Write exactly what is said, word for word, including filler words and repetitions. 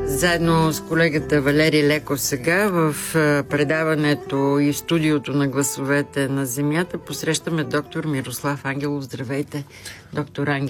Заедно с колегата Валери Леков сега в предаването и студиото на гласовете на Земята посрещаме доктор Мирослав Ангелов. Здравейте, доктор Ангелов.